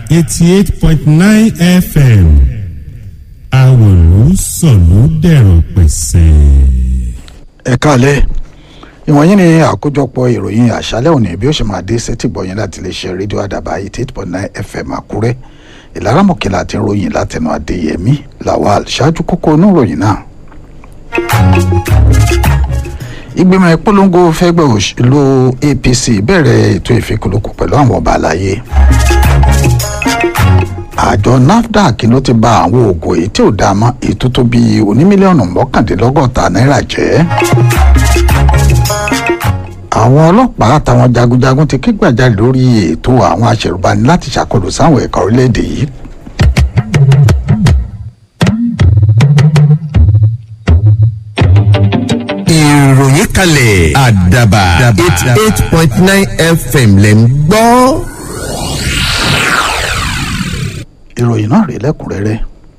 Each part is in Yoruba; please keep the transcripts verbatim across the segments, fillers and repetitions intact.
eighty-eight point nine F M àwòrán sọ̀lú dẹ̀rọ̀ pẹ̀sẹ̀. ẹ káalẹ́ ìwọ̀nyí ni àkójọpọ̀ ìròyìn àṣálẹ́ òní bí ó ṣe máa dé sétí gbọ̀yìn láti lè ṣe rédíò àdàbà eighty-eight point nine F M àkúrẹ́ ìlaramọ̀kẹ́lá àti ìròyìn látẹnu adéyẹmí lawal ṣáájú kókó inú ìròyìn náà. ìgbìmọ̀ ìpolongo fẹ́gbẹ́ òṣèlú A P C bẹ̀rẹ̀ ètò ìfikùnlukùn pẹ̀lú àwọn ọba àlàyé. àjọ NAFDAC ló ti bà àwọn oògùn èyí tí ò dáa mọ́ ètò tó bí oní mílíọ̀nù mọ́kàndínlọ́gọ́ta náírà jẹ́. àwọn ọlọ́pàá àtàwọn jagunjagun ti ké gbàjarè lórí ètò àwọn aṣèrùbani láti ṣàkólò sáwọn ẹ̀ka orílẹ̀-èdè yìí. ìròyìn kalẹ̀ àdàbà eighty eight point nine F M lẹ̀ ń gbọ́. ìròyìn náà rèé lẹ́kùnrẹ́rẹ́.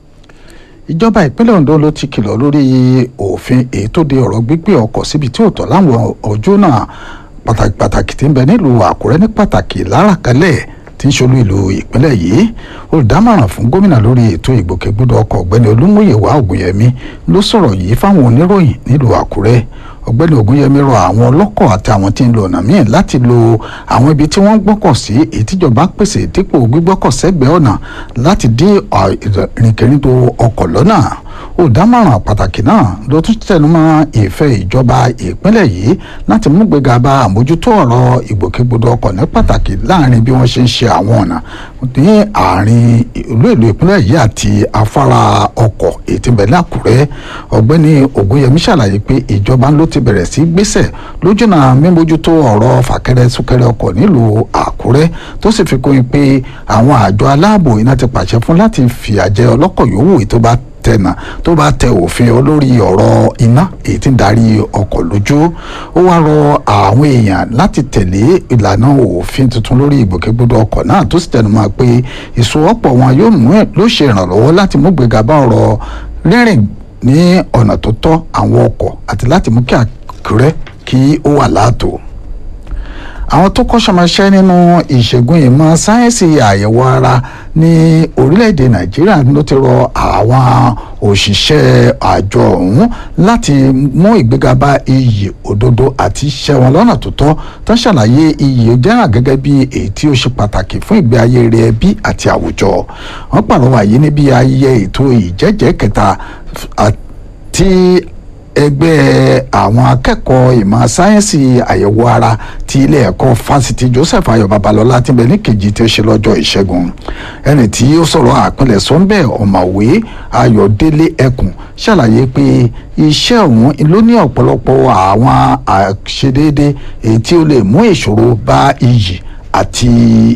ìjọba ìpínlẹ̀ Ondo ló ti kìlọ̀ lórí òfin èyí tó de ọ̀rọ̀ gbígbé ọkọ̀ síbi tí ò tọ́ láwọn ọjọ́ náà pàtàkì pàtàkì tí ń bẹ nílùú Àkúrẹ́ ní pàtàkì láràkálẹ̀ tí ń ṣolú ìlú ìpínlẹ̀ yìí. olùdámọ̀ràn fún gómìnà lórí ètò ìgbòkègbodò ọkọ̀ ọ̀gbẹ́ni Olúmúyìwá Ògúnyẹmí ló sọ̀rọ̀ yìí fáwọn oníròyìn nílùú Àkúrẹ́. ọ̀gbẹ́ni Ògúnyẹmí rọ àwọn ọlọ́kọ̀ àti àwọn tí ń lo ọ̀nà míì láti lo àwọn ibi tí wọ́n ń gbọ́kọ̀ sí èyí tíjọba pèsè dípò gbígbọ́kọ̀ sẹ́gbẹ̀ẹ́ ọ̀nà láti dí ìrìnkèrindò ọkọ̀ lọ́nà. olùdámọ̀ràn pàtàkì náà ló tún tẹnumọ́ ìfẹ́ ìjọba ìpínlẹ̀ yìí láti mú gbéga bá àmójútó ọ̀rọ̀ ìgbòkègbodò ọkọ̀ ní pàtàkì láàrin bí wọ́n ṣe ń ṣe àwọn ọ̀nà ní àárín ìlú ìlú ìpínlẹ̀ yìí àti afárá ọkọ̀ èyí tí ń bẹ ní Àkúrẹ́. ọ̀gbẹ́ni Ògúnyẹmí ṣàlàyé pé ìjọba ló ti bẹ̀rẹ̀ sí gbésẹ̀ lójúnà mímójútó ọ̀rọ̀ fàkẹ́rẹ́ súnkẹrẹ ọkọ̀ nílùú Àkúrẹ́ tó sì fi kún un pé àwọn àjọ aláàbò iná ti pàṣẹ fún láti fìyà jẹ ọlọ́kọ̀ yòówù tó bá tẹ̀nà tó bá tẹ òfin olórí ọ̀rọ̀ iná èyí tí ń darí ọkọ̀ lójú. ó wá rọ àwọn èèyàn láti tẹ̀lé ìlànà òfin tuntun lórí ìgbòkègbodò ọkọ̀ náà tó sì tẹnumọ́ pé ìsowọ́pọ̀ wọn yóò mú ló ṣe ìrànlọ́wọ́ láti mú gbéga bá ọ̀rọ̀ rírìn ní ọ̀nà tó tọ́ àwọn ọkọ̀ àti láti mú kí Àkúrẹ́ kí ó wà láàtò. àwọn tó kọ́ṣọmọṣẹ́ nínú ìṣègùn ìmọ̀ sáyẹ́ǹsì àyẹ̀wò ara ní orílẹ̀-èdè Nàìjíríà ló ti rọ àwọn òṣìṣẹ́ àjọ ọ̀hún láti mú ìgbéga bá iyì òdodo àti iṣẹ́ wọn lọ́nà tó tọ́ tó ń ṣàlàyé iyì òjẹ́ràn gẹ́gẹ́ bí èyí tí ó ṣe pàtàkì fún ìgbé ayé rẹ̀ ẹbí àti àwùjọ. wọ́n pàrọwà yìí níbi ayẹyẹ ètò ìjẹ́jẹ́ kẹta àti ẹgbẹ́ àwọn akẹ́kọ̀ọ́ ìmọ̀ sáyẹ́ǹsì àyẹ̀wò ara ti ilé ẹ̀kọ́ fásitì Joseph Ayọ̀ Babalọ́lá tí ń bẹ ní kejì tí ó ṣe lọ́jọ́ ìṣẹ́gun. ẹni tí ó sọ̀rọ̀ àpilẹ̀sọ ń bẹ ọ̀mọ̀wé Ayọ̀délé Ẹkùn ṣàlàyé pé iṣẹ́ òun ló ní ọ̀pọ̀lọpọ̀ àwọn àṣedéédé èyí tí ó lè mú ìṣòro bá iyì àti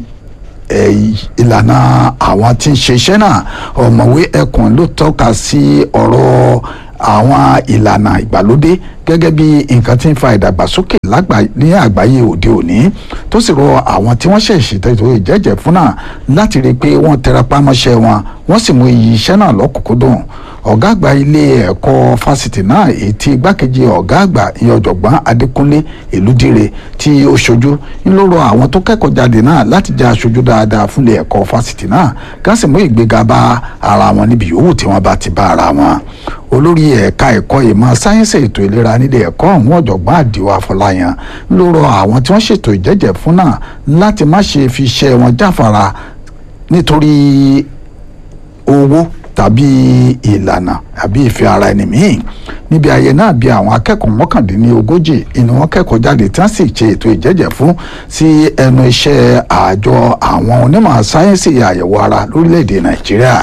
ìlànà àwọn tí ń ṣe iṣẹ́ náà. ọ̀mọ̀wé Ẹkùn ló tọ́ka sí ọ̀rọ̀ àwọn ìlànà ìgbàlódé gẹ́gẹ́ bí nǹkan tí ń fa ìdàgbàsókè ní àgbáyé òde òní tó sì rọ àwọn tí wọ́n ṣẹ̀ṣẹ̀ ètò ìjẹ́jẹ́ fún náà láti rí i pé wọ́n tẹrapá mọ́ṣẹ́ wọn wọ́n sì mú iyì iṣẹ́ náà lọ́kùnkúndùn. ọ̀gá àgbà ilé ẹ̀kọ́ fásitì náà èyí tí igbákejì ọ̀gá àgbà ìyẹn ọ̀jọ̀gbọ́n Adékúnlé Èlúdíre tí ó ṣojú ń ló rọ àwọn tó kẹ́kọ̀ọ́ jáde náà láti jẹ́ aṣojú dáadáa fún ilé ẹ̀kọ́ fásitì náà ká sì mú ìgbéga bá ara wọn níbi yòówù tí wọ́n bá ti bá ara wọn. olórí ẹ̀ka ẹ̀kọ́ ìmọ̀ sáyẹ́ǹsì ètò ìlera nílé ẹ̀kọ́ ọ̀hún ọ̀jọ̀gbọ́n Àdìó Afọláyan ló rọ àwọn tí wọ́n ṣètò ìjẹ́jẹ́ fún náà láti má ṣe fi iṣẹ́ wọn jáfara nítorí owó tàbí ìlànà àbí ìfẹ́ ara ẹni míì. níbi ayẹyẹ náà bí àwọn akẹ́kọ̀ọ́ mọ́kàndínlógójì inú wọn kẹ́kọ̀ọ́ jáde tí wọ́n sì ṣe ètò ìjẹ́jẹ́ fún sí ẹnu iṣẹ́ àjọ àwọn onímọ̀ sáyẹ́ǹsì àyẹ̀wò ara lórílẹ̀‐èdè Nàìjíríà.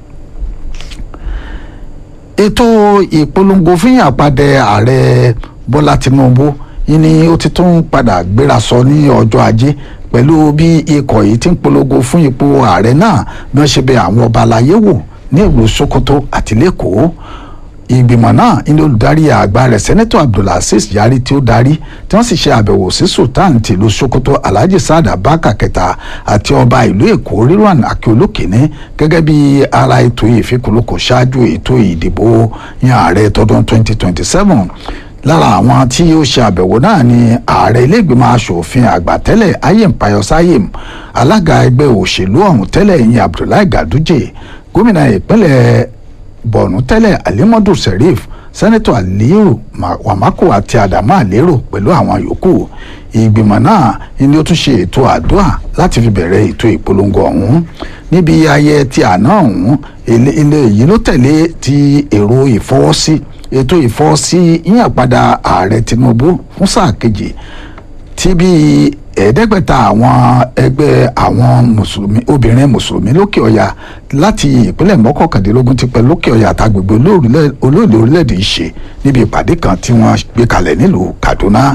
ètò ìpolongo fún ìyàpadà ààrẹ Bọ́lá Tinubu yìí ni ó ti tún padà gbéra sọ ní ọjọ́ Ajé pẹ̀lú bí ikọ̀ yìí ti ń polongo fún ipò ààrẹ náà bí wọ́n ṣe bẹ àwọn ọba aláyé wò ní ìlú Sokoto àti lẹ́kọ̀ọ́. ìgbìmọ̀ náà ní olùdarí àgbà rẹ̀ sẹ́nẹ́tọ̀ Abdulaziz Yari tí ó darí tí wọ́n sì ṣe àbẹ̀wò sí Sultan tìlú Sokoto Alhaji Saad Abubakar kẹta àti ọba ìlú Èkó Rilwan Akiolu Kínní gẹ́gẹ́ bí ara ètò ìfikùnlukùn ṣáájú ètò ìdìbò yan ààrẹ tọdún twenty twenty seven. lára àwọn tí ó ṣe àbẹ̀wò náà ni ààrẹ ilé-ìgbìmọ̀ asòfin àgbà tẹ́lẹ̀ ayem payos ayem, alága ẹgbẹ́ òṣèlú ọ̀hún tẹ́lẹ̀ ìyẹn abdullahi ganduje, gómìnà ìpínlẹ̀ borno tẹ́lẹ̀ alimodu sheriff, sẹ́nẹ́tọ̀ aliyu wamako àti adamu alero pẹ̀lú àwọn yòókù. ìgbìmọ̀ náà ni ó tún ṣe ètò àdúrà láti fi bẹ̀rẹ̀ ètò ìpolongo ọ̀hún. níbi ayẹyẹ ti àná ọ̀hún, ilé yìí ló tẹ̀lé ti èrò ìfọwọ́sí ètò ìfọwọ́sí yíyànpadà ààrẹ tinubu fún sáà kejì tí bíi ẹ̀ẹ́dẹ́gbẹ̀ta àwọn ẹgbẹ́ àwọn mùsùlùmí obìnrin mùsùlùmí lókè ọ̀yà láti ìpínlẹ̀ mọ́kàndínlógún ti pẹ́ lókè ọ̀yà àtàgbègbè olóòlù orílẹ̀-èdè ṣe níbi ìpàdé kan tí wọ́n gbé kalẹ̀ nílùú kaduna.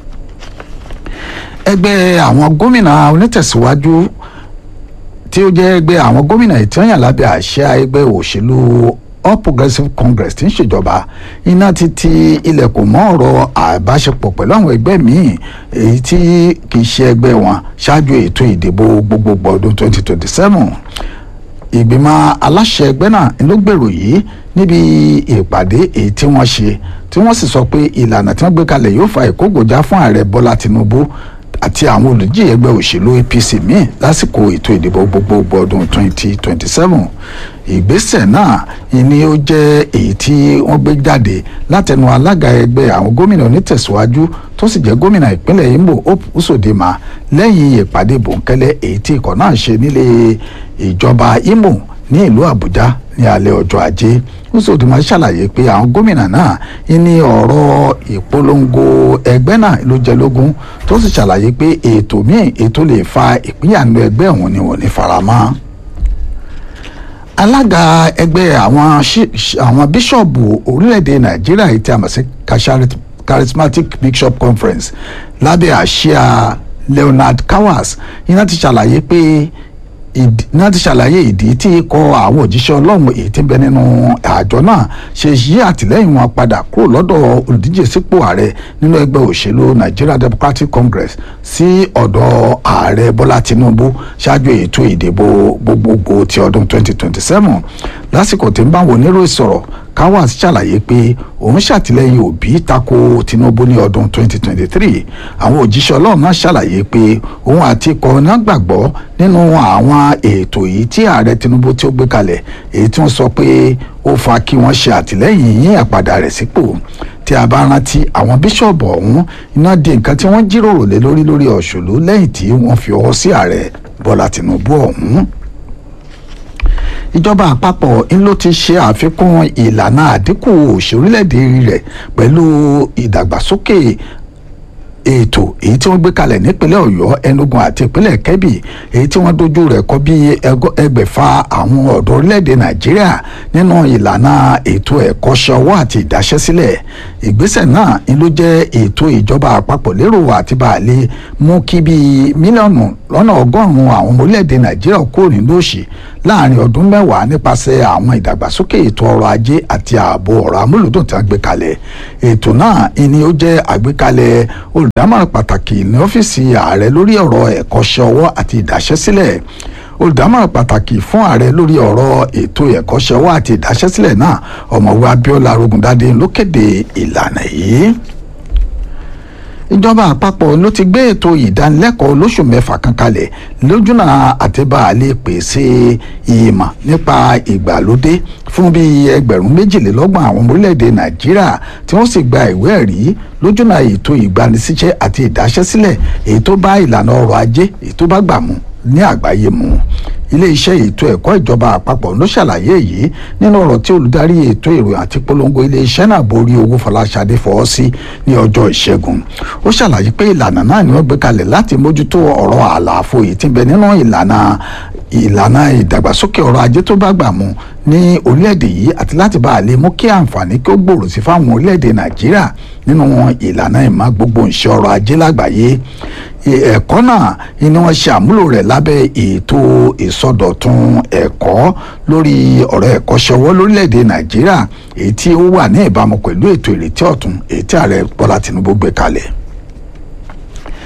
ẹgbẹ́ àwọn gómìnà onítẹ̀síwájú tí ó jẹ́ ẹgbẹ́ àwọn gómìnà ìtìyàn lábẹ́ àṣẹ ẹgbẹ́ òṣèlú all progressives congress tí ń ṣèjọba iná ti ti ilẹ̀kùn mọ́ ọ̀rọ̀ àbáṣepọ̀ pẹ̀lú àwọn ẹgbẹ́ míì èyí tí kì í ṣe ẹgbẹ́ wọn ṣáájú ètò ìdìbò gbogbogbò ọdún twenty twenty seven. ìgbìmọ̀ aláṣẹ ẹgbẹ́ náà ló gbèrò yìí níbi ìpàdé èyí tí wọ́n ṣe tí wọ́n sì sọ pé ìlànà tí wọ́n gbé kalẹ̀ yóò fa ìkógòjá fún ààrẹ bọ́lá tinubu àti àwọn olùdíje ẹgbẹ́ òṣèlú A P C míì lásìkò ètò ìdìbò gbogbogbò ọdún twenty twenty seven. ìgbésẹ̀ náà ni ó jẹ́ èyí tí wọ́n gbé jáde látẹnu alága ẹgbẹ́ àwọn gómìnà onítẹ̀síwájú tó sì jẹ́ gómìnà ìpínlẹ̀ Imo Hope Uzodinma lẹ́yìn ìpàdé bòńkẹ́lẹ́ èyí tí ikọ̀ náà ṣe nílé ìjọba Imo ní ìlú Àbújá ní alẹ́ ọjọ́ ajé. Uzodinma ṣàlàyé pé àwọn gómìnà náà ní ọ̀rọ̀ ìpolongo ẹgbẹ́ náà ló jẹ lógún tó sì ṣàlàyé pé ètò míì ètò lè fa ìpínyànú ẹgbẹ́ òun ni wọ́n ní faramọ́. alága ẹgbẹ́ àwọn àwọn bíṣọ̀bù orílẹ̀-èdè Nàìjíríà tí a mọ̀ sí Charismatic Bishop Conference lábẹ́ àsíá Leonard Kawas iná ti ṣàlàyé pé náà ti ṣàlàyé ìdí tí ikọ̀ àwọn òjíṣẹ́ ọlọ́run èyí tí ń bẹ nínú àjọ náà ṣe yí àtìlẹ́yìn wọn padà kúrò lọ́dọ̀ olùdíje sípò ààrẹ nínú ẹgbẹ́ òṣèlú Nigeria Democratic Congress sí ọ̀dọ̀ ààrẹ Bọ́lá Tinubu ṣáájú ètò ìdìbò gbogbogbò ti ọdún twenty twenty seven. lásìkò tí ń bá wọn oníròyìn sọ̀rọ̀ Kawas ṣàlàyé pé òun ṣàtìlẹ́yìn Òbí tako Tinubu ní ọdún twenty twenty three. àwọn òjíṣẹ́ ọlọ́run náà ṣàlàyé pé òun àti ikọ̀ náà gbàgbọ́ nínú àwọn ètò yìí tí ààrẹ Tinubu tí ó gbé kalẹ̀ èyí tí wọ́n sọ pé ó fa kí wọ́n ṣe àtìlẹ́yìn yín àpadà rẹ̀ sípò. tí a bá rántí àwọn bíṣọ̀bù ọ̀hún iná di nǹkan tí wọ́n jíròrò lé lórí lórí òṣèlú lẹ́yìn tí wọ́n fi ọwọ́ sí ààrẹ Bọ́lá Tinubu ọ̀hún. ìjọba àpapọ̀ ń ló ti ṣe àfikún ìlànà àdínkù òṣì orílẹ̀-èdè rẹ̀ pẹ̀lú ìdàgbàsókè ètò èyí tí wọ́n gbé kalẹ̀ nípínlẹ̀ Ọ̀yọ́, Enugu àti ìpínlẹ̀ Kebbi èyí tí wọ́n dojú rẹ̀ kọ bí ẹgbẹ̀fà àwọn ọ̀dọ́ orílẹ̀-èdè Nàìjíríà nínú ìlànà ètò ẹ̀kọ́ṣẹ́ ọwọ́ àti ìdáṣẹ́sílẹ̀. ìgbésẹ̀ náà ń ló jẹ́ ètò ìjọba àpapọ̀ lérò àti bàálẹ̀ mú kí bíi mílíọ̀nù lọ́nà ọgọ́rùn-ún àwọn ọmọ orílẹ̀-èdè Nàìjíríà kúrò nínú òṣì láàrin ọdún mẹ́wàá nípasẹ̀ àwọn ìdàgbàsókè ètò ọrọ̀ ajé àti ààbò ọ̀rọ̀ amúlùdùn tí wọ́n gbé kalẹ̀. ètò náà ni ó jẹ́ àgbékalẹ̀ olùdámọ̀ràn pàtàkì ní ọ́fíìsì ààrẹ lórí ọ̀rọ̀ ẹ̀kọ́ṣẹ́ ọwọ́ àti ìdáṣẹ́sílẹ̀. olùdámọ̀ràn pàtàkì fún ààrẹ lórí ọ̀rọ̀ ètò ẹ̀kọ́ṣẹ́ ọwọ́ àti ìdáṣẹ́sílẹ̀ náà ọ̀mọ̀wé Abíọ́lá Arógundádé ló kéde ìlànà yìí. ìjọba àpapọ̀ ló ti gbé ètò ìdánilẹ́kọ̀ọ́ lóṣù mẹ́fà kan kalẹ̀ lójúnà àtibáàlẹ̀ pèsè ìmọ̀ nípa ìgbàlódé fún bíi ẹgbẹ̀rún méjìlélọ́gbọ̀n àwọn ọmọ orílẹ̀-èdè Nàìjíríà tí wọ́n sì gba ìwé ẹ̀rí lójúnà ètò ìgbanisíṣẹ́ àti ìdáṣẹ́sílẹ̀ èyí tó bá ìlànà ọrọ̀ ajé èyí tó bá gbà mú ní àgbáyé mu. ilé-iṣẹ́ ètò ẹ̀kọ́ ìjọba àpapọ̀ ló ṣàlàyé yìí nínú ọ̀rọ̀ tí olùdarí ètò ìròyìn àti polongo ilé-iṣẹ́ náà Borí Owó Fọláṣadé fọwọ́ sí ní ọjọ́ ìṣẹ́gun. ó ṣàlàyé pé ìlànà náà ni wọ́n gbé kalẹ̀ láti mójútó ọ̀rọ̀ àlàfo èyí tí ń bẹ nínú ìlànà ìlànà ìdàgbàsókè ọrọ̀ ajé tó bá gbà mú ní orílẹ̀-èdè yìí àti láti bá a lè mú kí àǹfààní kí ó gbòòrò sí fáwọn orílẹ̀-èdè Nàìjíríà nínú ìlànà ìmọ̀ gbogbo ìṣe ọrọ̀ ajé lágbàáyé. ẹ̀kọ́ náà ni wọ́n ṣe àmúlò rẹ̀ lábẹ́ ètò ìsọdọ̀tun ẹ̀kọ́ lórí ọ̀rọ̀ ẹ̀kọ́ṣẹ́ ọwọ́ lórílẹ̀‐èdè Nàìjíríà èyí tí ó wà ní ìbámu pẹ̀lú ètò ìrètí ọ̀tun èyí tí ààrẹ Bọ́lá Tinubu gbé kalẹ̀.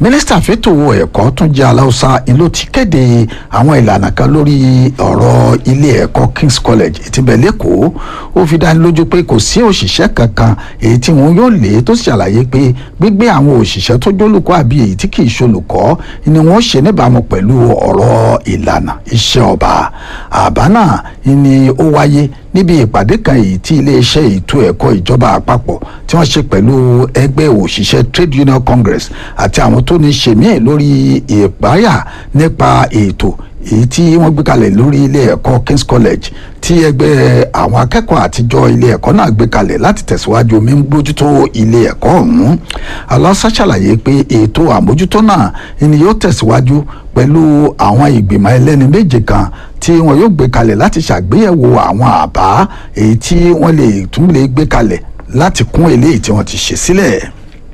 mínísítà fẹ́tò ẹ̀kọ́ Túnjí Aláùsá ló ti kéde àwọn ìlànà kan lórí ọ̀rọ̀ ilé ẹ̀kọ́ King's College ìtìbẹ̀ lẹ́kọ̀ọ́ ó fi dání lójú pé kò sí òṣìṣẹ́ kankan èyí tí wọn yóò lé tó ṣàlàyé pé gbígbé àwọn òṣìṣẹ́ tó jólùkọ́ àbí èyí tí kì í ṣolùkọ́ ni wọ́n ṣe níbàámu pẹ̀lú ọ̀rọ̀ ìlànà iṣẹ́ ọba. àbá náà ni ó wáyé níbi ìpàdé kan èyí tí iléeṣẹ́ ètò ẹ̀kọ́ ìjọba àpapọ̀ tí wọ́n ṣe pẹ̀lú ẹgbẹ́ òṣìṣẹ́ Trade Union Congress àti àwọn tó ní ṣe míì lórí ìpáyà nípa ètò èyí tí wọ́n gbé kalẹ̀ lórí ilé ẹ̀kọ́ King's College tí ẹgbẹ́ àwọn akẹ́kọ̀ọ́ àtijọ́ ilé ẹ̀kọ́ náà gbé kalẹ̀ láti tẹ̀síwájú omi ń bójútó ilé ẹ̀kọ́ ọ̀hún. Aláùsá ṣàlàyé pé ètò àmójútó náà ni yóò tẹ̀síwájú pẹ̀lú àwọn ìgbìmọ̀ ẹlẹ́ni méje kan tí wọn yóò gbé kalẹ̀ láti ṣàgbéyẹ̀wò àwọn àbá èyí tí wọ́n lè tún lè gbé kalẹ̀ láti kún eléyìí tí wọ́n ti ṣe sílẹ̀.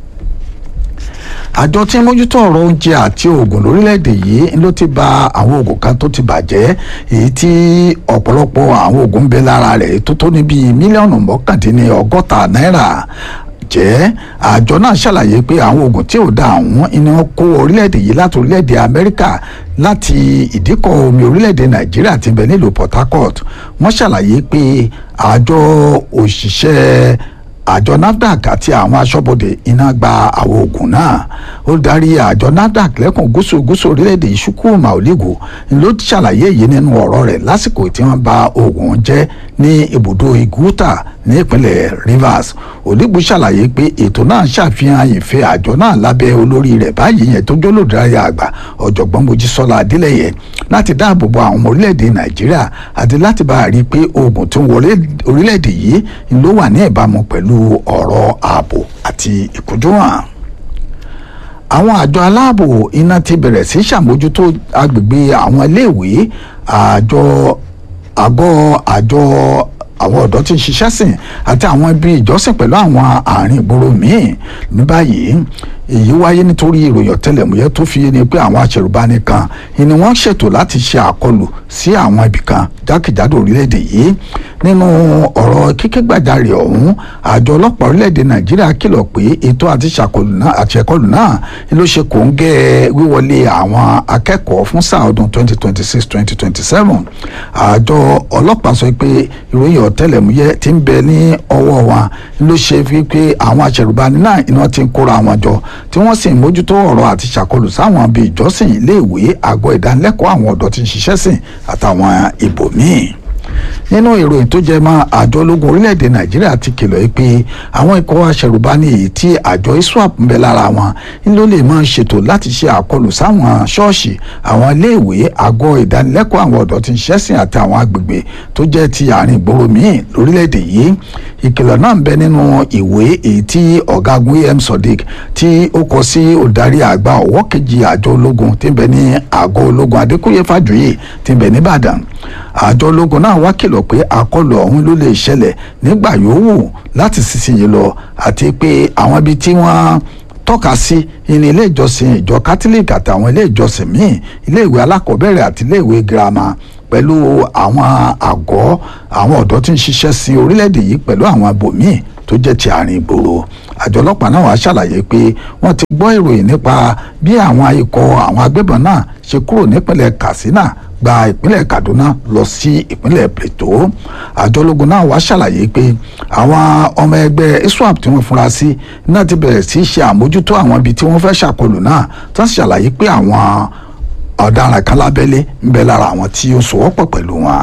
àjọ tí ń mójútó ọ̀rọ̀ oúnjẹ àti oògùn lórílẹ̀‐èdè yìí ló ti bà àwọn oògùn kan tó ti bàjẹ́ èyí tí ọ̀pọ̀lọpọ̀ àwọn oògùn ń bẹ lára rẹ̀ tó tó ní bíi mílíọ̀nù mọ́kàndínlọ́gọ́ta náírà jẹ́. àjọ náà ṣàlàyé pé àwọn oògùn tí ò da àwọn iná kó orílẹ̀‐èdè yìí láti orílẹ̀‐èdè Amẹ́ríkà láti ìdíkọ̀ omi orílẹ̀‐èdè Nàìjíríà tí ń bẹ nílùú Port Harcourt. wọ́n ṣàlàyé pé àjọ òṣìṣẹ́ àjọ NAFDAC àti àwọn aṣọ́bodè iná gba àwọn oògùn náà. ó darí àjọ NAFDAC lẹ́kùn gúúsù gúúsù orílẹ̀-èdè Chukwuma Oligo ló ṣàlàyé èyí nínú ọ̀rọ̀ rẹ̀ lásìkò tí wọ́n bà oògùn jẹ́ ní ibùdó Iguta ní ìpínlẹ̀ Rivers. Oligo ṣàlàyé pé ètò náà ṣàfihàn ìfẹ́ àjọ náà lábẹ́ olórí rẹ̀ báyìí yẹn tó jólódàrí àgbà ọ̀jọ̀gbọ́n Mojísọ́lá Adélẹ́yẹ láti dáàbò bo àwọn ọmọ orílẹ̀-èdè Nàìjíríà àti láti bá a rí i pé oògùn tó ń wọlé orílẹ̀-èdè yìí ló wà ní ìbámu pẹ̀lú ọ̀rọ̀ ààbò àti ìkúnjúwọ̀n. àwọn àjọ aláàbò iná ti bẹ̀rẹ̀ sí ṣàmójútó agbègbè àwọn iléèwé àjọ àgọ́ àjọ àwọn ọ̀dọ́ tí ń ṣiṣẹ́ sìn àti àwọn ibi ìjọsìn pẹ̀lú àwọn àárín ìgboro míì. ní báyìí èyí wáyé nítorí ìròyìn ọ̀tẹlẹ̀múyẹ́ tó fi ni pé àwọn aṣèrùbáni kan ni wọ́n ṣètò láti ṣe àkọlù sí àwọn ibì kan jákèjádò orílẹ̀-èdè yìí. nínú ọ̀rọ̀ kíkégbàjarè ọ̀hún àjọ ọlọ́pàá orílẹ̀-èdè Nàìjíríà kìlọ̀ pé ètò àti àṣekọlù náà ló ṣe kòńgẹ́ wíwọlé àwọn akẹ́kọ̀ọ́ fún sáà ọdún twenty twenty six twenty twenty seven. àjọ ọlọ́pàá sọ pé ìròyìn ọ̀tẹlẹ̀múyẹ́ tí ń bẹ ní ọwọ́ wa ló ṣe fi pé àwọn aṣèrùbáni náà iná ti ń kóra wọn jọ tí wọ́n sì ń mójútó ọ̀rọ̀ àti ṣàkólú sáwọn bíi ìjọsìn iléèwé àgọ́ ìdánilẹ́kọ̀ọ́ àwọn ọ̀dọ́ tí ń ṣiṣẹ́ sìn àtàwọn ibòmíì. nínú ìròyìn tó jẹ mọ́ àjọ ológun orílẹ̀-èdè Nàìjíríà ti kìlọ̀ yìí pé àwọn ikọ̀ aṣẹ̀rùbáni èyí tí àjọ ISWAP ń bẹ lára wọn ló lè máa ṣètò láti ṣe àkọlù sáwọn ṣọ́ọ̀ṣì àwọn iléèwé àgọ́ ìdánilẹ́kọ̀ọ́ àwọn ọ̀dọ́ tí ń ṣẹ́sìn àti àwọn agbègbè tó jẹ́ ti àárín ìgboro míì lórílẹ̀-èdè yìí. ìkìlọ̀ náà ń bẹ nínú ìwé èyí tí ọ̀gágun E M Sodiq tí ó kọ sí olùdarí àgbà ọ̀wọ́ kejì àjọ ológun tí ń bẹ ní àgọ́ ológun Adékúyè Fájuyì tí ń bẹ ní Ìbàdàn. àjọ ológun náà wá kìlọ̀ pé àkọlù ọ̀hún ló lè ṣẹlẹ̀ nígbà yòówù láti sísìnyí lọ àti pé àwọn ibi tí wọ́n tọ́ka sí ní ilé ìjọsìn ìjọ kátólíìkì àtàwọn ilé ìjọsìn míì ilé ìwé alákọ̀ọ́bẹ̀rẹ̀ àti ilé ìwé girama pẹ̀lú àwọn àgọ́ àwọn ọ̀dọ́ tí ń ṣiṣẹ́ sí orílẹ̀-èdè yìí pẹ̀lú àwọn abòmíì tó jẹ́ ti àárín ìgboro. àjọ ọlọ́pàá náà wá ṣàlàyé pé wọ́n ti gbọ́ ìròyìn nípa bí àwọn ikọ̀ àwọn agbébọn náà ṣe kúrò nípínlẹ̀ Katsina gba ìpínlẹ̀ Kaduna lọ sí ìpínlẹ̀ Plateau. àjọ ológun náà wá ṣàlàyé pé àwọn ọmọ ẹgbẹ́ ISWAP tí wọ́n fura sí náà ti bẹ̀rẹ̀ sí ṣe àmójútó àwọn ibi tí wọ́n fẹ́ ṣàkólú náà tó ń ṣàlàyé pé àwọn ọ̀daràn kan lábẹ́lé ń bẹ lára àwọn tí ó sowọ́pọ̀ pẹ̀lú wọn.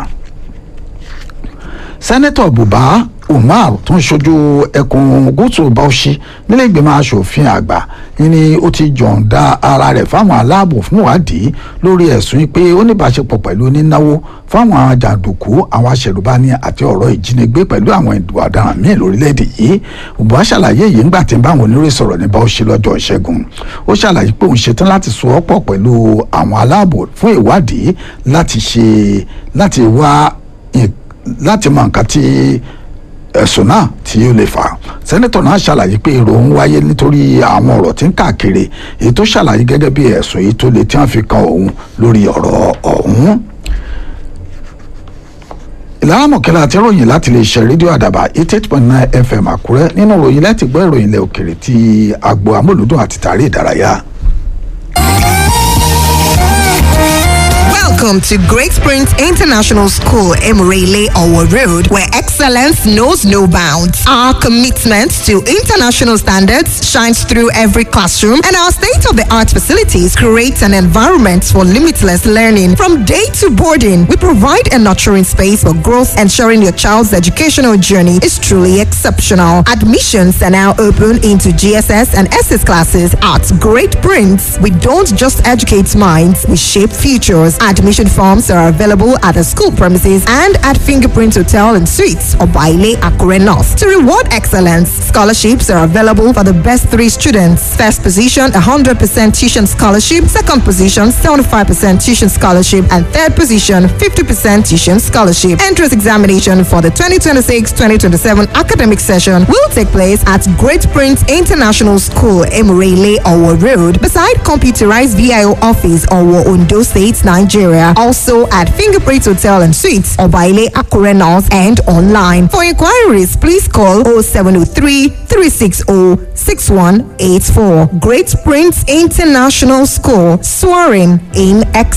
sẹ́nẹ́tọ̀ Buba Umar tó ń ṣojú ẹkùn gúúsù Bauchi nílé ìgbìmọ̀ asòfin àgbà ni ó ti jọ̀ǹda ara rẹ̀ fáwọn aláàbò fún ìwádìí lórí ẹ̀sùn pé ó ní ìbáṣepọ̀ pẹ̀lú nínáwó fáwọn jàǹdùkú àwọn aṣẹ̀rùbáni àti ọ̀rọ̀ ìjínigbé pẹ̀lú àwọn ìdùn ọ̀daràn míì lórílẹ̀‐èdè yìí. Buba ṣàlàyé yìí ńgbà tí ń bá àwọn oníròyìn sọ̀rọ̀ ní Bauchi lọ́jọ́ ìṣẹ́gun. ó ṣàlàyé pé òun ṣetán láti so ọ́pọ̀ pẹ̀lú àwọn aláàbò fún ìwádìí láti ṣe láti wá láti mọ nǹkan tí ẹ̀sùn náà tí ó lè fà á. sẹ́nẹ́tọ̀ náà ṣàlàyé pé èrò ń wáyé nítorí àwọn ọ̀rọ̀ tí ń káàkiri èyí tó ṣàlàyé gẹ́gẹ́ bí ẹ̀sùn èyí tó lè tí wọ́n fi kan òun lórí ọ̀rọ̀ ọ̀hún. Ìlara Mọ̀kẹ́lá àti ìròyìn láti lè ṣe rédíò àdàbà eighty eight point nine F M Àkúrẹ́. nínú ìròyìn láti gbọ́ ìròyìn ilẹ̀ òkèrè ti agbo amúlùdùn àti tàrí ìdárayá. Welcome to Great Prince International School, Emirele Owo Road, where excellence knows no bounds. Our commitment to international standards shines through every classroom, and our state-of-the-art facilities create an environment for limitless learning. From day to boarding, we provide a nurturing space for growth, ensuring your child's educational journey is truly exceptional. Admissions are now open into G S S and S S classes at Great Prince. We don't just educate minds, we shape futures. Admission forms are available at the school premises and at Fingerprint Hotel and Suites or Baile Akure North. To reward excellence, scholarships are available for the best three students. First position, one hundred percent tuition scholarship. Second position, seventy-five percent tuition scholarship. And third position, fifty percent tuition scholarship. Entrance examination for the twenty twenty-six twenty twenty-seven academic session will take place at Great Prince International School, Emirele Owo Road, beside computerized V I O office, Owo, Ondo State, Nigeria. Also at Fingerprint Hotel and Suites, Obaile Akure North, and online. For inquiries, please call oh seven oh three, three six oh, six one eight four. Great Prince International School, soaring in excellence.